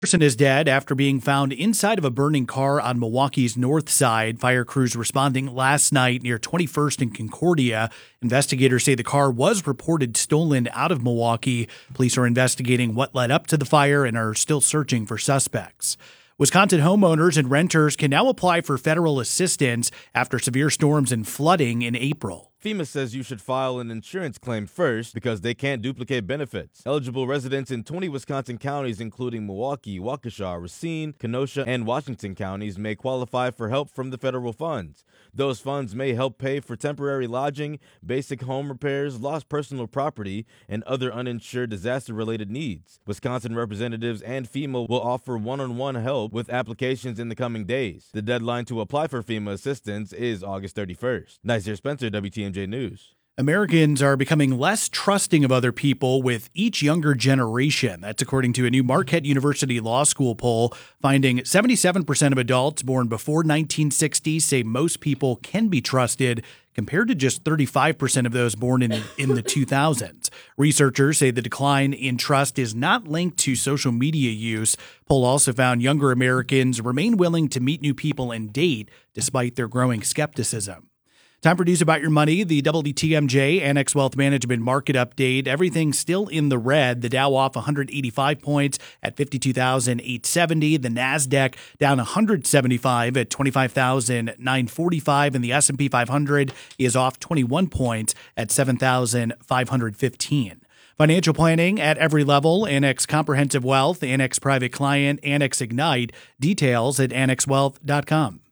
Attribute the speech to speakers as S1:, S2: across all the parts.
S1: Person is dead after being found inside of a burning car on Milwaukee's north side. Fire crews responding last night near 21st and Concordia. Investigators say the car was reported stolen out of Milwaukee. Police are investigating what led up to the fire and are still searching for suspects. Wisconsin homeowners and renters can now apply for federal assistance after severe storms and flooding in April.
S2: FEMA says you should file an insurance claim first because they can't duplicate benefits. Eligible residents in 20 Wisconsin counties, including Milwaukee, Waukesha, Racine, Kenosha, and Washington counties, may qualify for help from the federal funds. Those funds may help pay for temporary lodging, basic home repairs, lost personal property, and other uninsured disaster-related needs. Wisconsin representatives and FEMA will offer one-on-one help with applications in the coming days. The deadline to apply for FEMA assistance is August 31st. Nasir Spencer, WTMJ News.
S1: Americans are becoming less trusting of other people with each younger generation. That's according to a new Marquette University Law School poll, finding 77% of adults born before 1960 say most people can be trusted, compared to just 35% of those born in the 2000s. Researchers say the decline in trust is not linked to social media use. Poll also found younger Americans remain willing to meet new people and date despite their growing skepticism. Time for news about your money. The WTMJ Annex Wealth Management Market Update. Everything's still in the red. The Dow off 185 points at 52,870. The NASDAQ down 175 at 25,945. And the S&P 500 is off 21 points at 7,515. Financial planning at every level. Annex Comprehensive Wealth, Annex Private Client, Annex Ignite. Details at annexwealth.com.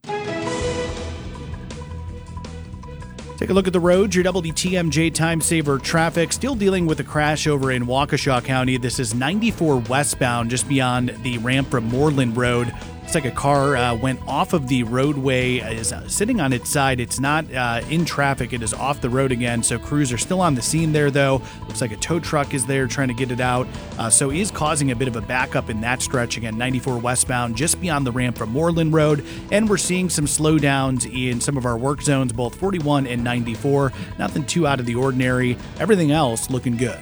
S1: Take a look at the roads. Your WTMJ Time Saver traffic still dealing with a crash over in Waukesha County. This is 94 westbound, just beyond the ramp from Moreland Road. It's like a car went off of the roadway, is sitting on its side. It's not in traffic. It is off the road again. So crews are still on the scene there, though. Looks like a tow truck is there trying to get it out. So is causing a bit of a backup in that stretch. Again, 94 westbound, just beyond the ramp from Moreland Road. And we're seeing some slowdowns in some of our work zones, both 41 and 94. Nothing too out of the ordinary. Everything else looking good.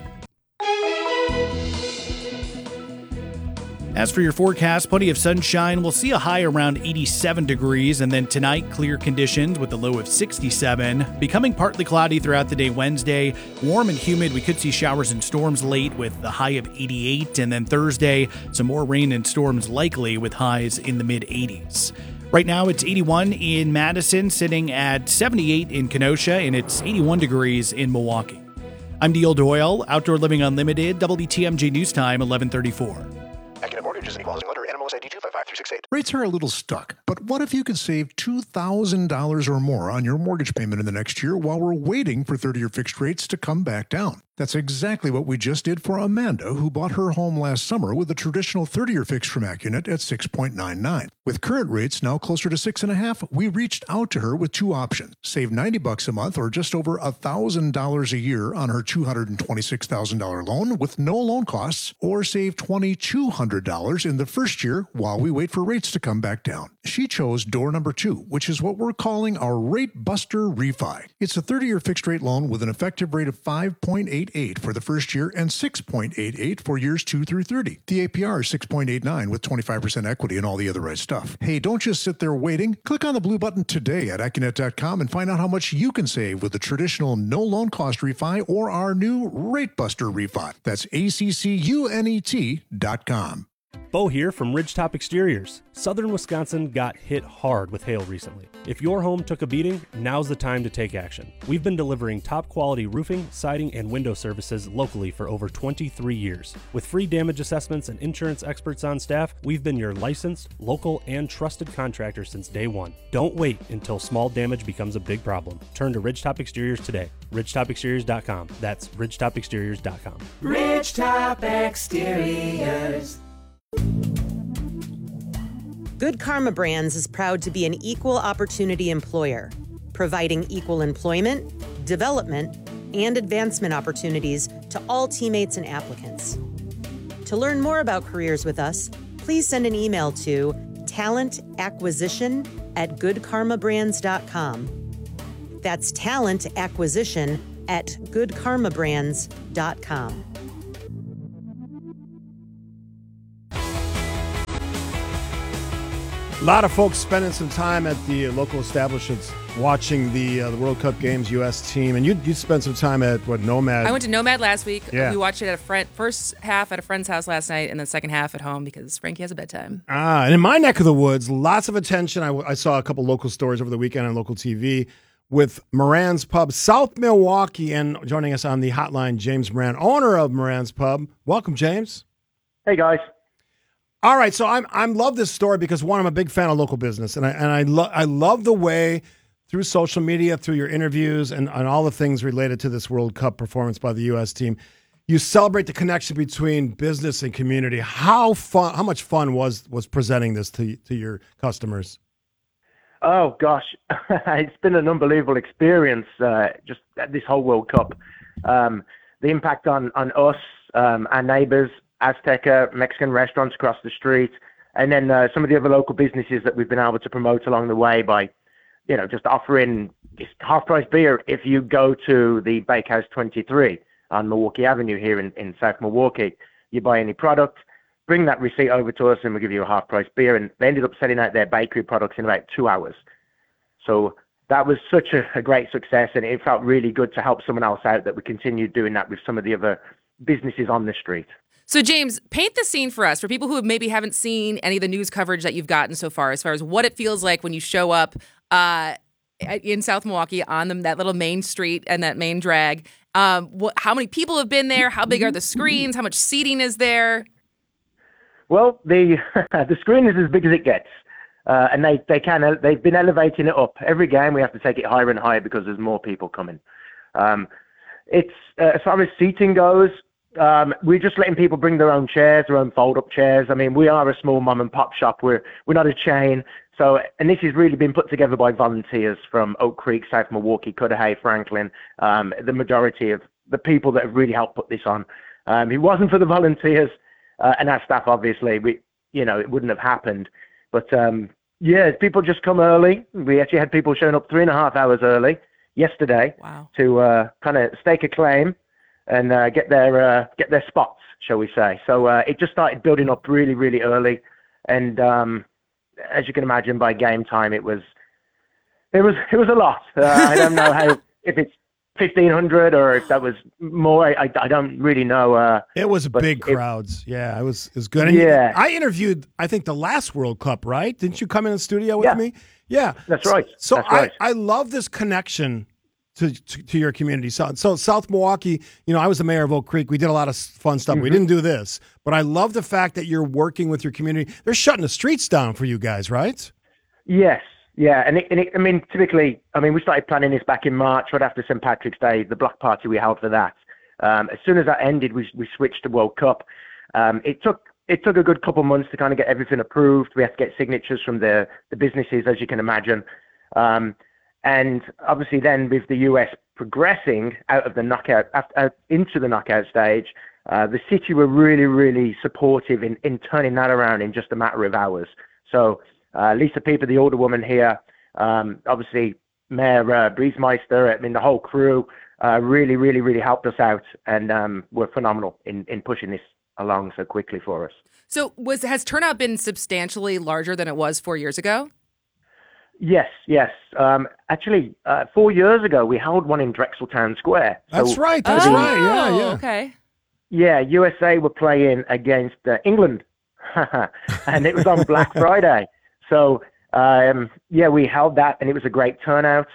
S1: As for your forecast, plenty of sunshine. We'll see a high around 87 degrees, and then tonight, clear conditions with a low of 67. Becoming partly cloudy throughout the day Wednesday. Warm and humid. We could see showers and storms late with the high of 88. And then Thursday, some more rain and storms likely with highs in the mid-80s. Right now, it's 81 in Madison, sitting at 78 in Kenosha, and it's 81 degrees in Milwaukee. I'm Neil Doyle, Outdoor Living Unlimited, WTMJ News Time, 11:34.
S3: Accident Mortgage is an equal housing lender. NMLS ID 255368.
S4: Rates are a little stuck, but what if you could save $2,000 or more on your mortgage payment in the next year while we're waiting for 30-year fixed rates to come back down? That's exactly what we just did for Amanda, who bought her home last summer with a traditional 30-year fixed from AccuNet at 6.99. With current rates now closer to 6.5, we reached out to her with two options. Save $90 a month or just over $1,000 a year on her $226,000 loan with no loan costs, or save $2,200 in the first year while we wait for rates to come back down. She chose door number 2, which is what we're calling our Rate Buster Refi. It's a 30-year fixed rate loan with an effective rate of 5.88 for the first year and 6.88 for years 2 through 30. The APR is 6.89 with 25% equity and all the other right stuff. Hey, don't just sit there waiting. Click on the blue button today at AccuNet.com and find out how much you can save with the traditional no loan cost refi or our new Rate Buster Refi. That's ACCUNET.com.
S5: Bo here from Ridgetop Exteriors. Southern Wisconsin got hit hard with hail recently. If your home took a beating, now's the time to take action. We've been delivering top quality roofing, siding, and window services locally for over 23 years. With free damage assessments and insurance experts on staff, we've been your licensed, local, and trusted contractor since day one. Don't wait until small damage becomes a big problem. Turn to Ridgetop Exteriors today. Ridgetopexteriors.com. That's Ridgetopexteriors.com.
S6: Ridgetop Exteriors.
S7: Good Karma Brands is proud to be an equal opportunity employer, providing equal employment, development, and advancement opportunities to all teammates and applicants. To learn more about careers with us, please send an email to talentacquisition@goodkarmabrands.com. That's talentacquisition@goodkarmabrands.com.
S8: A lot of folks spending some time at the local establishments watching the World Cup games, U.S. team. And you spent some time at, Nomad?
S9: I went to Nomad last week.
S8: Yeah.
S9: We watched it at first half at a friend's house last night and then second half at home because Frankie has a bedtime.
S8: And in my neck of the woods, lots of attention. I saw a couple local stories over the weekend on local TV with Moran's Pub, South Milwaukee. And joining us on the hotline, James Moran, owner of Moran's Pub. Welcome, James.
S10: Hey, guys.
S8: All right, so I love this story because, one, I'm a big fan of local business, and I love the way through social media, through your interviews, and all the things related to this World Cup performance by the U.S. team, you celebrate the connection between business and community. How much fun was presenting this to your customers?
S10: Oh gosh, it's been an unbelievable experience. Just this whole World Cup, the impact on us, our neighbors. Azteca, Mexican restaurants across the street, and then some of the other local businesses that we've been able to promote along the way by, just offering half-price beer if you go to the Bakehouse 23 on Milwaukee Avenue here in South Milwaukee. You buy any product, bring that receipt over to us, and we'll give you a half-price beer. And they ended up selling out their bakery products in about 2 hours. So that was such a great success, and it felt really good to help someone else out that we continued doing that with some of the other businesses on the street.
S9: So, James, paint the scene for us, for people who maybe haven't seen any of the news coverage that you've gotten so far, as far as what it feels like when you show up in South Milwaukee on that little main street and that main drag. How many people have been there? How big are the screens? How much seating is there?
S10: Well, the screen is as big as it gets, and they've been elevating it up. Every game we have to take it higher and higher because there's more people coming. It's as far as seating goes. We're just letting people bring their own chairs, their own fold-up chairs. I mean, we are a small mom-and-pop shop. We're not a chain. So, and this has really been put together by volunteers from Oak Creek, South Milwaukee, Cudahy, Franklin, the majority of the people that have really helped put this on. If it wasn't for the volunteers and our staff, obviously, it wouldn't have happened. But, people just come early. We actually had people showing up 3.5 hours early yesterday.
S9: Wow.
S10: To kind of stake a claim and get their spots, shall we say. So it just started building up really, really early. And as you can imagine, by game time, it was a lot. I don't know if it's 1,500 or if that was more. I don't really know.
S8: It was big crowds. Yeah, it was good. And I interviewed, I think, the last World Cup, right? Didn't you come in the studio with me? Yeah.
S10: That's right.
S8: So
S10: That's right.
S8: I love this connection to your community. So South Milwaukee, I was the mayor of Oak Creek. We did a lot of fun stuff. Mm-hmm. We didn't do this, but I love the fact that you're working with your community. They're shutting the streets down for you guys, right?
S10: Yes. Yeah. And typically, we started planning this back in March, right after St. Patrick's Day, the block party we held for that. As soon as that ended, we switched to World Cup. It took a good couple months to kind of get everything approved. We had to get signatures from the businesses, as you can imagine. And obviously then with the US progressing out of the knockout, into the knockout stage, the city were really, really supportive in turning that around in just a matter of hours. So Lisa Pieper, the older woman here, obviously Mayor Briesmeister, the whole crew really, really, really helped us out and were phenomenal in pushing this along so quickly for us.
S9: So has turnout been substantially larger than it was 4 years ago?
S10: Yes. Actually, 4 years ago, we held one in Drexeltown Square.
S8: That's right. Yeah.
S9: Okay.
S10: Yeah, USA were playing against England, and it was on Black Friday. So, we held that, and it was a great turnout.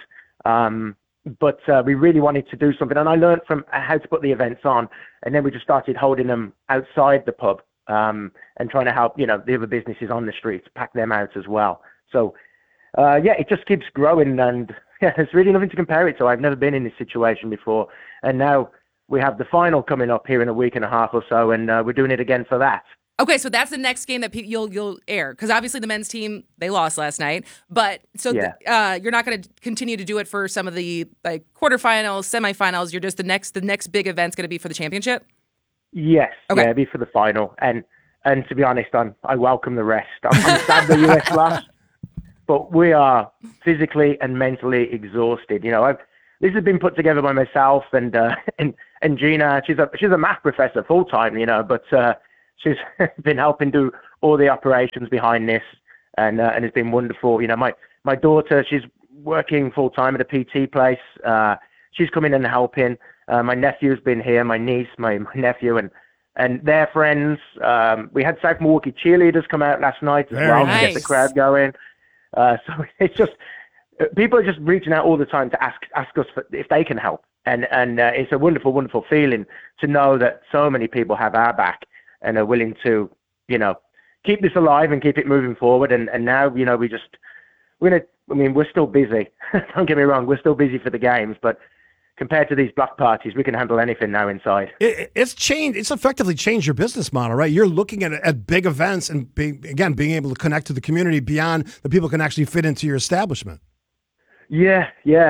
S10: But we really wanted to do something, and I learned from how to put the events on, and then we just started holding them outside the pub and trying to help, the other businesses on the streets, pack them out as well. So, it just keeps growing, and there's really nothing to compare it to. I've never been in this situation before, and now we have the final coming up here in a week and a half or so, and we're doing it again for that.
S9: Okay, so that's the next game that you'll air, because obviously the men's team, they lost last night, but you're not going to continue to do it for some of the quarterfinals, semifinals. You're just the next big event's going to be for the championship.
S10: Yes,
S9: okay.
S10: It'll be for the final, and to be honest, I welcome the rest. I'm sad the US lost. But we are physically and mentally exhausted. This has been put together by myself and Gina. She's a math professor full time, but she's been helping do all the operations behind this. and it's been wonderful. You know, my daughter, she's working full time at a PT place. She's coming and helping. My nephew's been here, my niece, my nephew, and their friends. We had South Milwaukee cheerleaders come out last night as well to get the crowd going. So it's just, people are just reaching out all the time to ask us if they can help. And it's a wonderful, wonderful feeling to know that so many people have our back and are willing to, you know, keep this alive and keep it moving forward. And now, you know, we're still busy. Don't get me wrong, we're still busy for the games, but compared to these block parties, we can handle anything now inside.
S8: It's changed. It's effectively changed your business model, right? You're looking at big events and being able to connect to the community beyond the people can actually fit into your establishment.
S10: Yeah.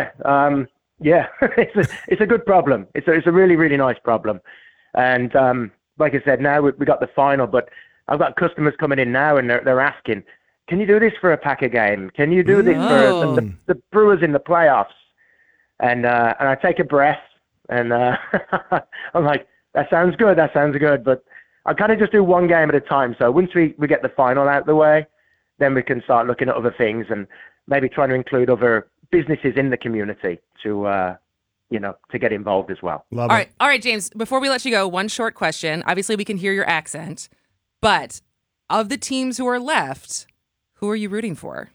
S10: It's a good problem. It's a really, really nice problem. And like I said, now we got the final, but I've got customers coming in now and they're asking, can you do this for a Packer game? Can you do this for the Brewers in the playoffs? And I take a breath and I'm like, that sounds good. But I kind of just do one game at a time. So once we get the final out of the way, then we can start looking at other things and maybe trying to include other businesses in the community to get involved as well.
S9: All right, James, before we let you go, one short question. Obviously, we can hear your accent, but of the teams who are left, who are you rooting for?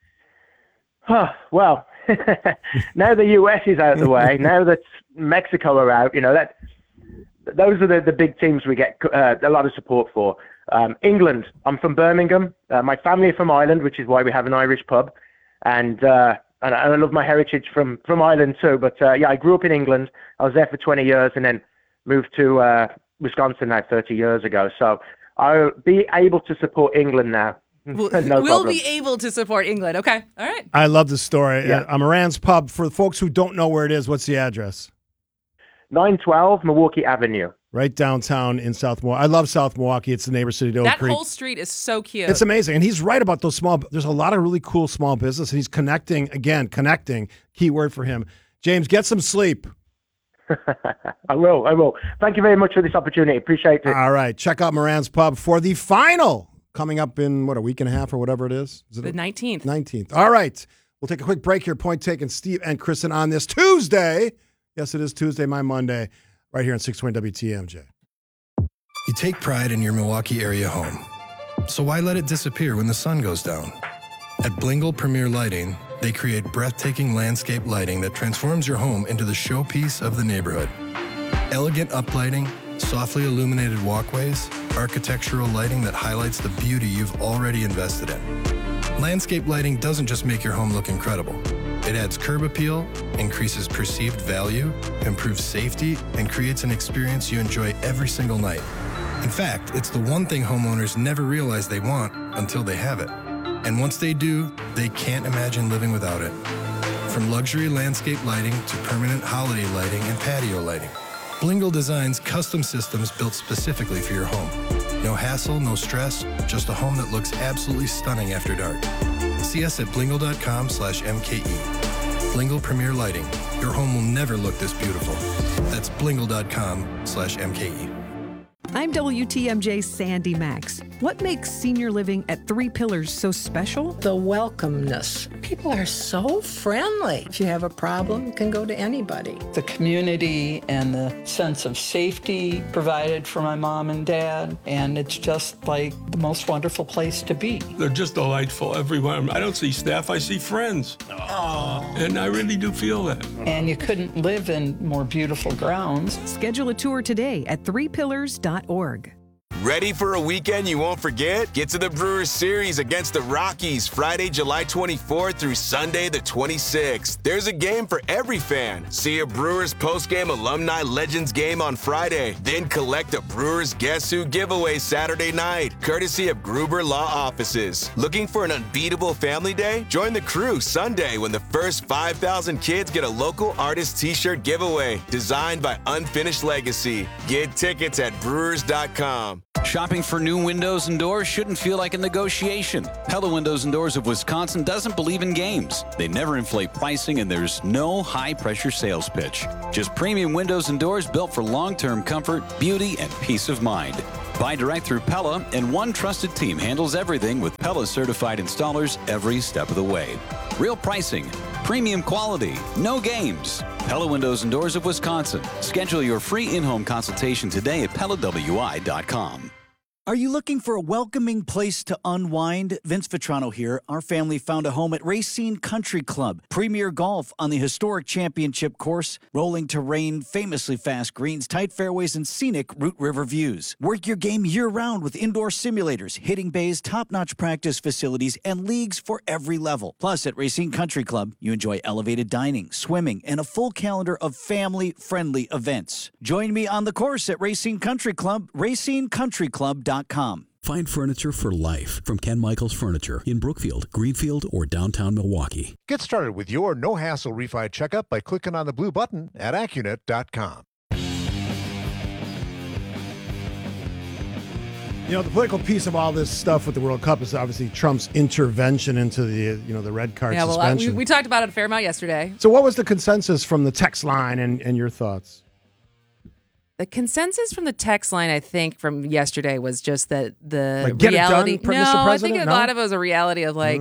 S10: Well, now the U.S. is out of the way, now that Mexico are out, you know, those are the big teams we get a lot of support for. England, I'm from Birmingham. My family are from Ireland, which is why we have an Irish pub. And I love my heritage from Ireland too. But I grew up in England. I was there for 20 years and then moved to Wisconsin now 30 years ago. So I'll be able to support England now.
S9: We'll be able to support England. Okay. All right.
S8: I love the story. Yeah. Moran's Pub, for folks who don't know where it is, what's the address?
S10: 912 Milwaukee Avenue.
S8: Right downtown in South Milwaukee. I love South Milwaukee. It's the neighbor city to Oak Creek.
S9: That whole street is so cute.
S8: It's amazing. And he's right about those there's a lot of really cool small business, and he's connecting, key word for him. James, get some sleep.
S10: I will. Thank you very much for this opportunity. Appreciate it.
S8: All right. Check out Moran's Pub for the final coming up in, a week and a half or whatever it is? Is it
S9: the 19th.
S8: 19th. All right. We'll take a quick break here. Point taken. Steve and Kristen on this Tuesday. Yes, it is Tuesday, my Monday, right here on 620 WTMJ.
S11: You take pride in your Milwaukee area home. So why let it disappear when the sun goes down? At Blingle Premier Lighting, they create breathtaking landscape lighting that transforms your home into the showpiece of the neighborhood. Elegant uplighting, softly illuminated walkways, architectural lighting that highlights the beauty you've already invested in. Landscape lighting doesn't just make your home look incredible. It adds curb appeal, increases perceived value, improves safety, and creates an experience you enjoy every single night. In fact, it's the one thing homeowners never realize they want until they have it. And once they do, they can't imagine living without it. From luxury landscape lighting to permanent holiday lighting and patio lighting, Blingle designs custom systems built specifically for your home. No hassle, no stress, just a home that looks absolutely stunning after dark. See us at blingle.com/MKE. Blingle Premier Lighting. Your home will never look this beautiful. That's blingle.com/MKE.
S12: I'm WTMJ's Sandy Max. What makes senior living at Three Pillars so special?
S13: The welcomeness. People are so friendly. If you have a problem, you can go to anybody.
S14: The community and the sense of safety provided for my mom and dad, and it's just like the most wonderful place to be.
S15: They're just delightful everywhere. I don't see staff, I see friends. Aww. And I really do feel that.
S14: And you couldn't live in more beautiful grounds.
S12: Schedule a tour today at threepillars.org.
S16: Ready for a weekend you won't forget? Get to the Brewers Series against the Rockies Friday, July 24th through Sunday the 26th. There's a game for every fan. See a Brewers postgame alumni legends game on Friday. Then collect a Brewers Guess Who giveaway Saturday night, courtesy of Gruber Law Offices. Looking for an unbeatable family day? Join the crew Sunday when the first 5,000 kids get a local artist t-shirt giveaway designed by Unfinished Legacy. Get tickets at brewers.com.
S17: Shopping for new windows and doors shouldn't feel like a negotiation. Pella Windows and Doors of Wisconsin doesn't believe in games. They never inflate pricing, and there's no high-pressure sales pitch. Just premium windows and doors built for long-term comfort, beauty, and peace of mind. Buy direct through Pella, and one trusted team handles everything with Pella certified installers every step of the way. Real pricing, premium quality, no games. Pella Windows and Doors of Wisconsin. Schedule your free in-home consultation today at PellaWI.com.
S18: Are you looking for a welcoming place to unwind? Vince Vitrano here. Our family found a home at Racine Country Club. Premier golf on the historic championship course. Rolling terrain, famously fast greens, tight fairways, and scenic Root River views. Work your game year-round with indoor simulators, hitting bays, top-notch practice facilities, and leagues for every level. Plus, at Racine Country Club, you enjoy elevated dining, swimming, and a full calendar of family-friendly events. Join me on the course at Racine Country Club, racinecountryclub.com.
S19: Find furniture for life from Ken Michaels Furniture in Brookfield, Greenfield, or downtown Milwaukee.
S4: Get started with your no-hassle refi checkup by clicking on the blue button at Accunet.com.
S8: You know, the political piece of all this stuff with the World Cup is obviously Trump's intervention into the red card suspension.
S9: We talked about it a fair amount yesterday.
S8: So what was the consensus from the text line and your thoughts?
S9: The consensus from the text line, I think, from yesterday was just that the
S8: get
S9: reality.
S8: It done,
S9: no,
S8: Mr. President?
S9: I think a lot of it was a reality of like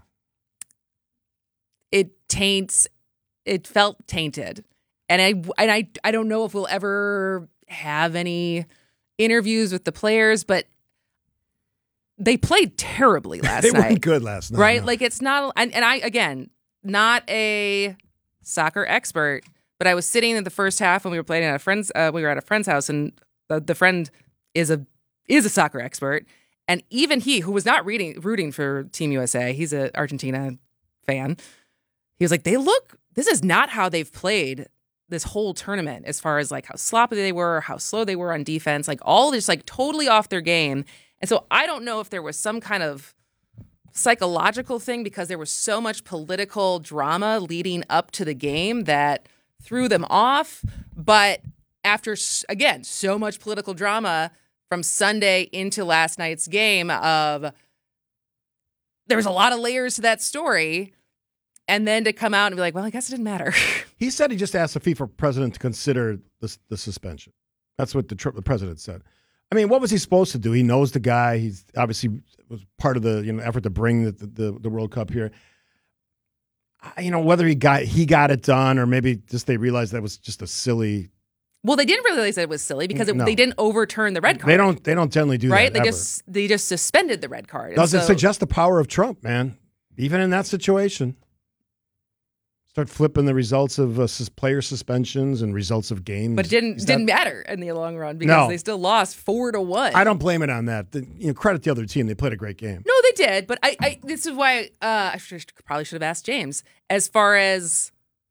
S9: it taints. It felt tainted, and I don't know if we'll ever have any interviews with the players, but they played terribly last night.
S8: They weren't good last night,
S9: right?
S8: No.
S9: Like it's not. And I again, not a soccer expert. But I was sitting in the first half when we were playing at a friend's. We were at a friend's house, and the friend is a soccer expert, and even he, who was not rooting for Team USA, he's an Argentina fan. He was like, this is not how they've played this whole tournament, as far as like how sloppy they were, how slow they were on defense, like all this, like totally off their game. And so I don't know if there was some kind of psychological thing because there was so much political drama leading up to the game that threw them off. But after, again, so much political drama from Sunday into last night's game there was a lot of layers to that story. And then to come out and be like, well, I guess it didn't matter.
S8: He said he just asked the FIFA president to consider the suspension. That's what the president said. I mean, what was he supposed to do? He knows the guy. He's obviously was part of the effort to bring the World Cup here. Whether he got it done or maybe just they realized that was just a silly.
S9: Well, they didn't realize that it was silly because they didn't overturn the red card.
S8: They don't generally do
S9: right?
S8: that.
S9: Right? They just suspended the red card.
S8: Doesn't suggest the power of Trump, man. Even in that situation, start flipping the results of player suspensions and results of games.
S9: But it didn't matter in the long run because they still lost 4-1.
S8: I don't blame it on that. Credit the other team; they played a great game.
S9: No, they did. But I this is why I probably should have asked James as far as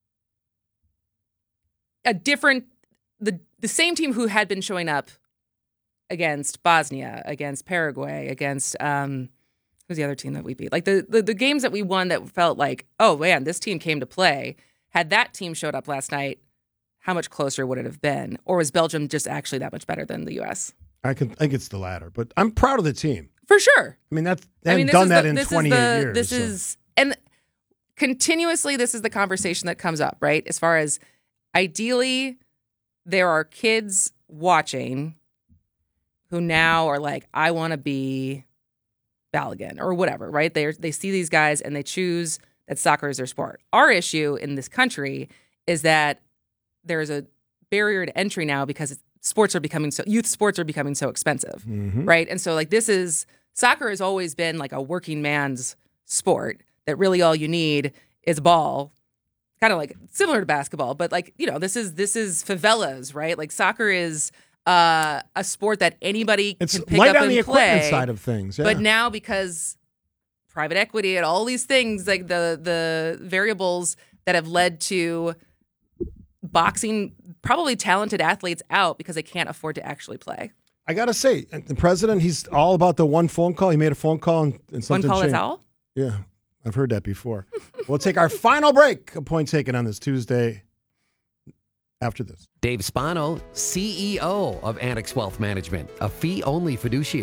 S9: the same team who had been showing up against Bosnia, against Paraguay, against who's the other team that we beat? Like the games that we won that felt like, oh man, this team came to play. Had that team showed up last night, how much closer would it have been? Or was Belgium just actually that much better than the U.S.?
S8: I think it's the latter, but I'm proud of the team.
S9: For sure.
S8: I mean, they haven't done that in 28 years.
S9: This is, and continuously, this is the conversation that comes up, right? As far as ideally, there are kids watching who now are like, I want to be Balogun or whatever, right? They see these guys and they choose that soccer is their sport. Our issue in this country is that there's a barrier to entry now because youth sports are becoming so expensive, right? And so like soccer has always been like a working man's sport that really all you need is a ball, kind of like similar to basketball, but like, this is favelas, right? Like soccer is a sport that anybody can pick up and play. It's light on the equipment
S8: side of things, yeah.
S9: But now because private equity and all these things, like the variables that have led to boxing probably talented athletes out because they can't afford to actually play.
S8: I got to say, the president, he's all about the one phone call. He made a phone call and something
S9: One call
S8: changed.
S9: is all?
S8: Yeah, I've heard that before. We'll take our final break. A point taken on this Tuesday after this.
S20: Dave Spano, CEO of Annex Wealth Management, a fee-only fiduciary.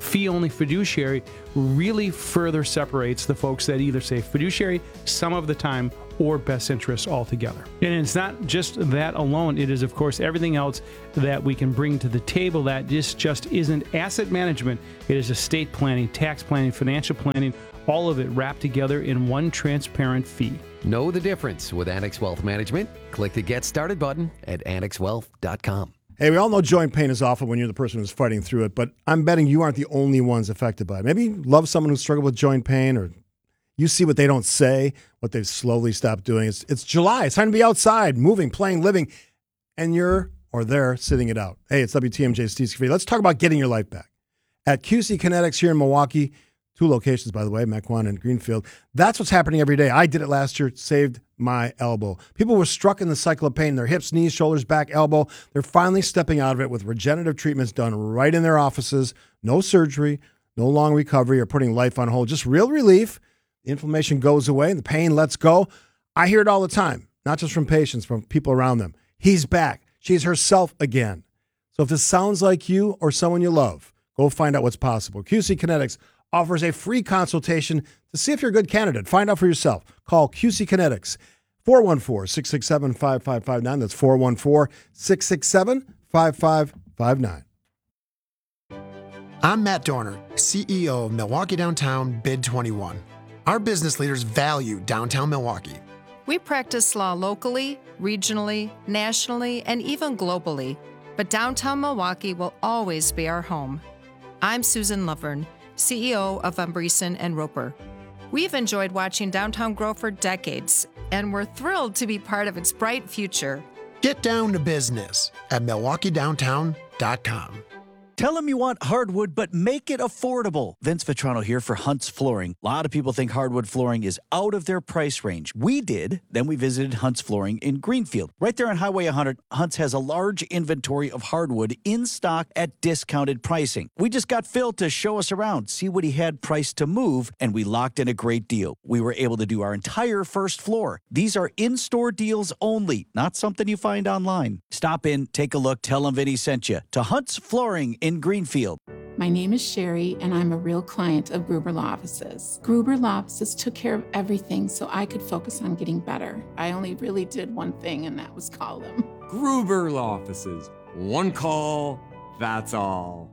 S20: fee-only fiduciary really further separates the folks that either say fiduciary some of the time or best interests altogether. And it's not just that alone. It is, of course, everything else that we can bring to the table that just isn't asset management. It is estate planning, tax planning, financial planning, all of it wrapped together in one transparent fee.
S21: Know the difference with Annex Wealth Management. Click the Get Started button at annexwealth.com.
S8: Hey, we all know joint pain is awful when you're the person who's fighting through it, but I'm betting you aren't the only ones affected by it. Maybe you love someone who struggled with joint pain, or you see what they don't say, what they've slowly stopped doing. It's July. It's time to be outside, moving, playing, living, and you're or they're sitting it out. Hey, it's WTMJ Steve Scafidi. Let's talk about getting your life back. At QC Kinetics here in Milwaukee, 2 locations, by the way, Mequon and Greenfield. That's what's happening every day. I did it last year, saved my elbow. People were struck in the cycle of pain in their hips, knees, shoulders, back, elbow. They're finally stepping out of it with regenerative treatments done right in their offices. No surgery, no long recovery or putting life on hold. Just real relief. The inflammation goes away. The pain lets go. I hear it all the time, not just from patients, from people around them. He's back. She's herself again. So if this sounds like you or someone you love, go find out what's possible. QC Kinetics offers a free consultation to see if you're a good candidate. Find out for yourself. Call QC Kinetics, 414-667-5559. That's 414-667-5559.
S22: I'm Matt Dorner, CEO of Milwaukee Downtown Bid 21. Our business leaders value downtown Milwaukee.
S23: We practice law locally, regionally, nationally, and even globally, but downtown Milwaukee will always be our home. I'm Susan Lovern, CEO of Umbrison and Roper. We've enjoyed watching downtown grow for decades, and we're thrilled to be part of its bright future.
S22: Get down to business at MilwaukeeDowntown.com.
S18: Tell them you want hardwood, but make it affordable. Vince Vitrano here for Hunt's Flooring. A lot of people think hardwood flooring is out of their price range. We did. Then we visited Hunt's Flooring in Greenfield. Right there on Highway 100, Hunt's has a large inventory of hardwood in stock at discounted pricing. We just got Phil to show us around, see what he had priced to move, and we locked in a great deal. We were able to do our entire first floor. These are in-store deals only, not something you find online. Stop in, take a look, tell them Vinny sent you to Hunt's Flooring in Greenfield.
S24: My name is Sherry, and I'm a real client of Gruber Law Offices. Gruber Law Offices took care of everything so I could focus on getting better. I only really did one thing, and that was call them.
S25: Gruber Law Offices. One call, that's all.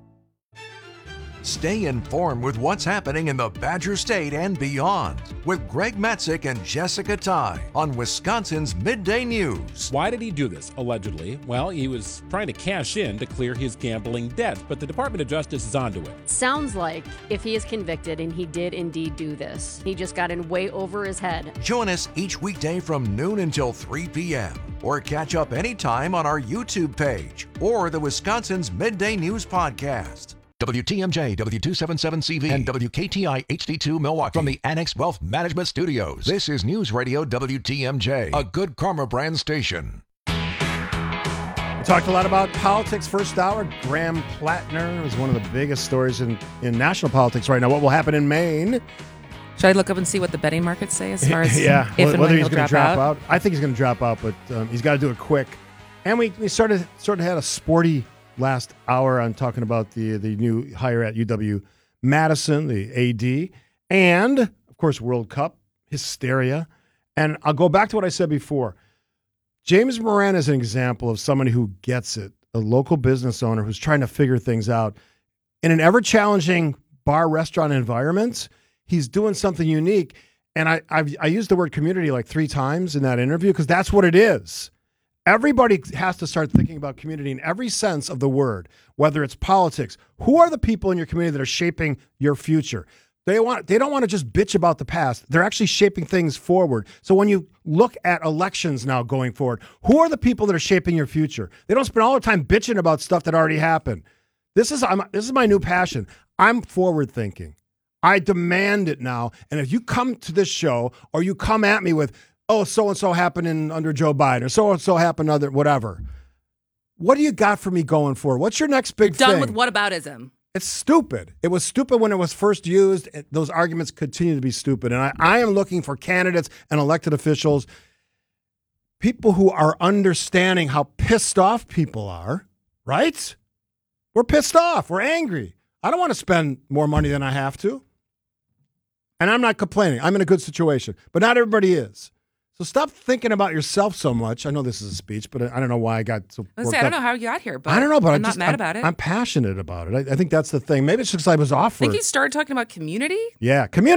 S26: Stay informed with what's happening in the Badger State and beyond with Greg Matzik and Jessica Ty on Wisconsin's Midday News.
S27: Why did he do this, allegedly? Well, he was trying to cash in to clear his gambling debt, but the Department of Justice is onto it.
S28: Sounds like if he is convicted and he did indeed do this, he just got in way over his head.
S26: Join us each weekday from noon until 3 p.m. or catch up anytime on our YouTube page or the Wisconsin's Midday News podcast. WTMJ, W277CV, and WKTI HD2 Milwaukee from the Annex Wealth Management Studios. This is News Radio WTMJ, a Good Karma brand station.
S8: We talked a lot about politics first hour. Graham Plattner is one of the biggest stories in national politics right now. What will happen in Maine?
S9: Should I look up and see what the betting markets say as far as
S8: yeah,
S9: if and
S8: whether
S9: when
S8: he's
S9: he'll
S8: going to
S9: drop
S8: drop out? I think he's going to drop out, but he's got to do it quick. And we sort of had a sporty last hour on talking about the new hire at UW-Madison, the AD, and, of course, World Cup, hysteria. And I'll go back to what I said before. James Moran is an example of somebody who gets it, a local business owner who's trying to figure things out. In an ever-challenging bar restaurant environment, he's doing something unique. And I used the word community like 3 times in that interview because that's what it is. Everybody has to start thinking about community in every sense of the word, whether it's politics. Who are the people in your community that are shaping your future? They don't want to just bitch about the past. They're actually shaping things forward. So when you look at elections now going forward, who are the people that are shaping your future? They don't spend all their time bitching about stuff that already happened. This is my new passion. I'm forward thinking. I demand it now. And if you come to this show or you come at me with, oh, so-and-so happened under Joe Biden, or so-and-so happened under whatever. What do you got for me going forward? What's your next big thing?
S9: Done with whataboutism.
S8: It's stupid. It was stupid when it was first used. Those arguments continue to be stupid. And I am looking for candidates and elected officials, people who are understanding how pissed off people are, right? We're pissed off. We're angry. I don't want to spend more money than I have to. And I'm not complaining. I'm in a good situation. But not everybody is. So stop thinking about yourself so much. I know this is a speech, but I don't know why I got so worked
S9: I don't
S8: up.
S9: know how you got here, but
S8: I don't know, but
S9: I'm not mad about it.
S8: I'm passionate about it. I think that's the thing. Maybe it's because I was offered.
S9: I think you started talking about community.
S8: Yeah, community.